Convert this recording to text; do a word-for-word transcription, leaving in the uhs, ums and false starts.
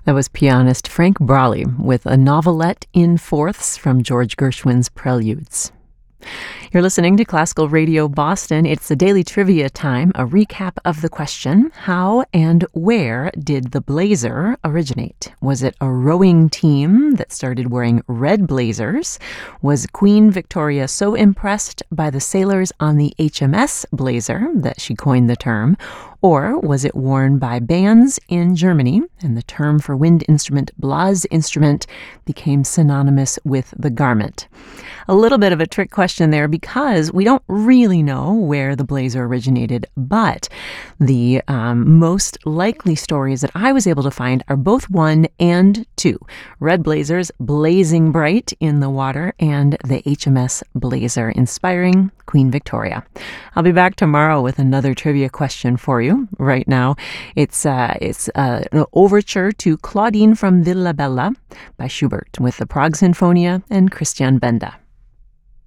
That was pianist Frank Brawley with a novelette in fourths from George Gershwin's Preludes. You're listening to Classical Radio Boston. It's the daily trivia time, a recap of the question, how and where did the blazer originate? Was it a rowing team that started wearing red blazers? Was Queen Victoria so impressed by the sailors on the H M S Blazer that she coined the term? Or was it worn by bands in Germany, and the term for wind instrument, Blasinstrument, became synonymous with the garment? A little bit of a trick question there because we don't really know where the blazer originated, but the um, most likely stories that I was able to find are both one and two. Red blazers blazing bright in the water, and the H M S Blazer inspiring Queen Victoria. I'll be back tomorrow with another trivia question for you. Right now, it's uh, it's uh, an overture to Claudine from Villa Bella by Schubert with the Prague Sinfonia and Christian Benda.